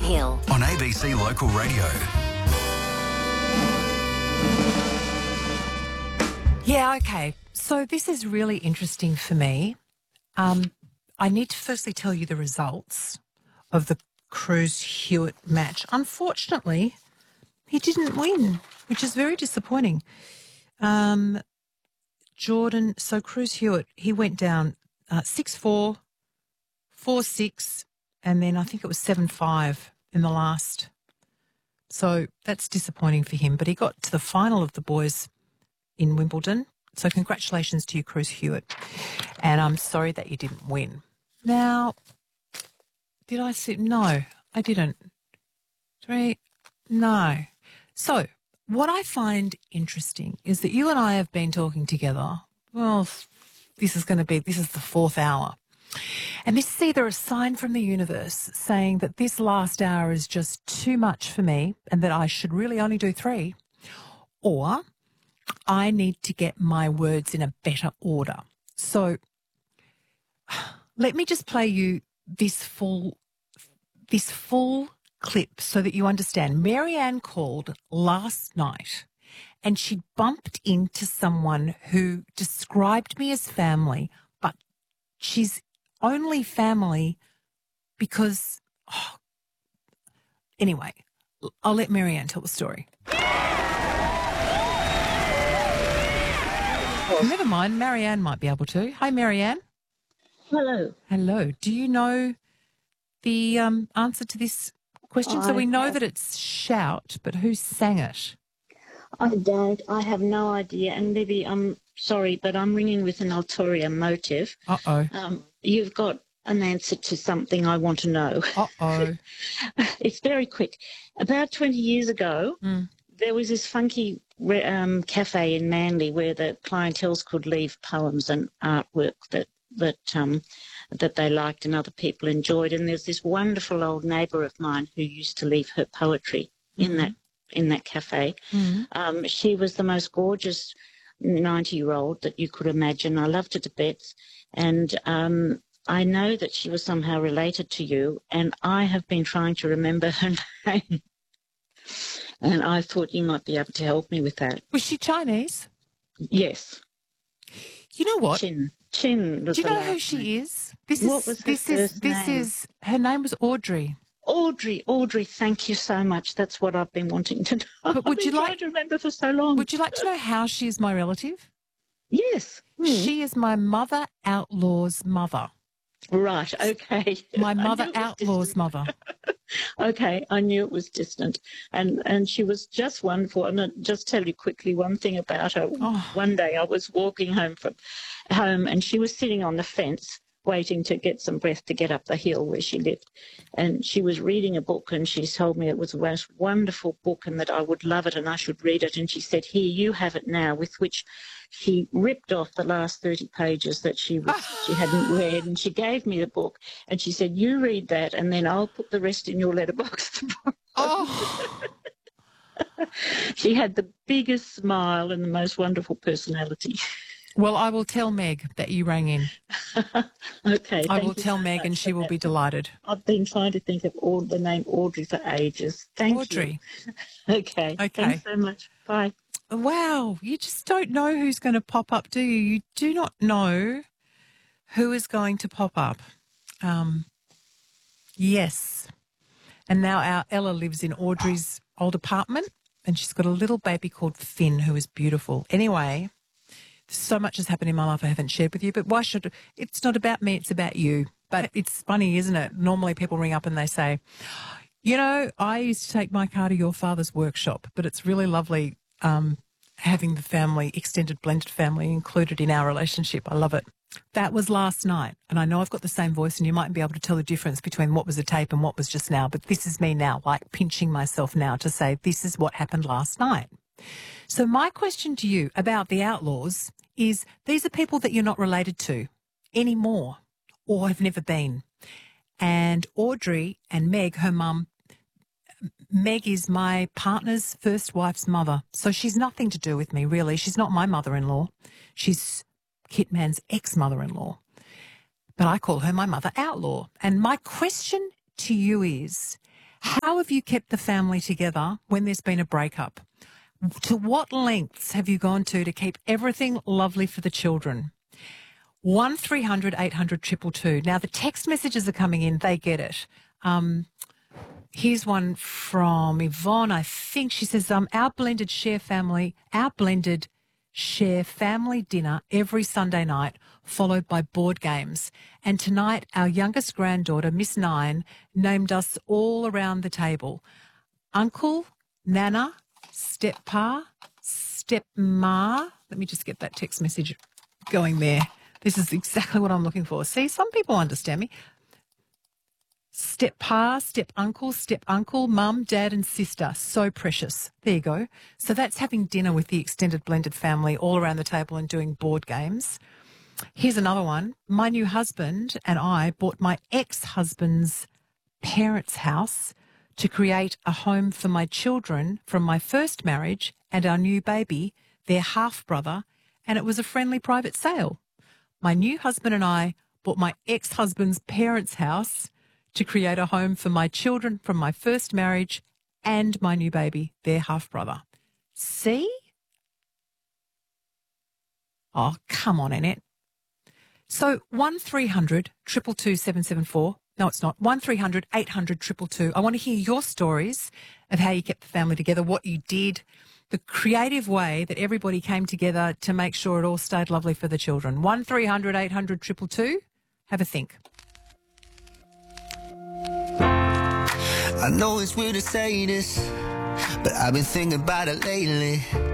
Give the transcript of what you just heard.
Hill on ABC Local Radio. Yeah, okay. So this is really interesting for me. I need to firstly tell you the results of the Cruz Hewitt match. Unfortunately, he didn't win, which is very disappointing. Cruz Hewitt, he went down 6-4, 4-6, and then I think it was 7-5 in the last. So that's disappointing for him. But he got to the final of the boys in Wimbledon. So congratulations to you, Cruz Hewitt. And I'm sorry that you didn't win. Now, did I see? No, I didn't. 3, no. So what I find interesting is that you and I have been talking together. Well, this is the fourth hour. And this is either a sign from the universe saying that this last hour is just too much for me and that I should really only do 3, or I need to get my words in a better order. So let me just play you this full clip so that you understand. Marianne called last night and she bumped into someone who described me as family, but she's only family because, anyway, I'll let Marianne tell the story. Never mind, Marianne might be able to. Hi, Marianne. Hello. Hello. Do you know the answer to this question? So we know that it's Shout, but who sang it? I don't. I have no idea. And Libby, I'm sorry, but I'm ringing with an ulterior motive. Uh-oh. You've got an answer to something I want to know. Uh-oh. It's very quick. About 20 years ago, there was this funky cafe in Manly where the clientels could leave poems and artwork that they liked and other people enjoyed. And there's this wonderful old neighbour of mine who used to leave her poetry in that cafe. She was the most gorgeous 90-year-old that you could imagine. I loved her to bits. And I know that she was somehow related to you, and I have been trying to remember her name. And I thought you might be able to help me with that. Was she Chinese? Yes. You know what? Chin. Do you know who she is? Her name was Audrey. Audrey, thank you so much. That's what I've been wanting to know. But would you like to remember for so long? Would you like to know how she is my relative? Yes. She is my mother outlaw's mother. Right, okay. My mother outlaw's mother. Okay, I knew it was distant. And she was just wonderful. And I'll just tell you quickly one thing about her. Oh. One day I was walking home from home and she was sitting on the fence waiting to get some breath to get up the hill where she lived. And she was reading a book and she told me it was the most wonderful book and that I would love it and I should read it. And she said, here, you have it now, with which she ripped off the last 30 pages that she hadn't read, and she gave me the book and she said, you read that and then I'll put the rest in your letterbox tomorrow. Oh. She had the biggest smile and the most wonderful personality. Well, I will tell Meg that you rang in. Okay. I will tell Meg and she will be delighted. I've been trying to think of the name Audrey for ages. Thank Audrey. you. Okay. Thanks so much. Bye. Wow. You just don't know who's going to pop up, do you? You do not know who is going to pop up. Yes. And now our Ella lives in Audrey's old apartment and she's got a little baby called Finn who is beautiful. Anyway, so much has happened in my life I haven't shared with you, but why should it's not about me, it's about you. But it's funny, isn't it? Normally people ring up and they say, you know, I used to take my car to your father's workshop, but it's really lovely having the family, extended blended family included in our relationship. I love it. That was last night, and I know I've got the same voice and you mightn't be able to tell the difference between what was a tape and what was just now, but this is me now, like pinching myself now to say this is what happened last night. So my question to you about the Outlaws is, these are people that you're not related to anymore or have never been. And Audrey and Meg, her mum, Meg is my partner's first wife's mother. So she's nothing to do with me, really. She's not my mother-in-law. She's Kitman's ex-mother-in-law. But I call her my mother outlaw. And my question to you is, How have you kept the family together when there's been a breakup? To what lengths have you gone to keep everything lovely for the children? 1300 800 222. Now, the text messages are coming in. They get it. Here's one from Yvonne, I think. She says, our blended share family dinner every Sunday night, followed by board games. And tonight, our youngest granddaughter, Miss Nine, named us all around the table. Uncle, Nana, Steppa, Stepma. Let me just get that text message going there. This is exactly what I'm looking for. See, some people understand me. Step-pa, step-uncle, mum, dad and sister. So precious. There you go. So that's having dinner with the extended blended family all around the table and doing board games. Here's another one. My new husband and I bought my ex-husband's parents' house to create a home for my children from my first marriage and our new baby, their half-brother, and it was a friendly private sale. My new husband and I bought my ex-husband's parents' house to create a home for my children from my first marriage and my new baby, their half-brother. See? Oh, come on, Annette. So 1300 222 774. No, it's not. 1300 800 222. I want to hear your stories of how you kept the family together, what you did, the creative way that everybody came together to make sure it all stayed lovely for the children. 1300 800 222. Have a think. I know it's weird to say this, but I've been thinking about it lately.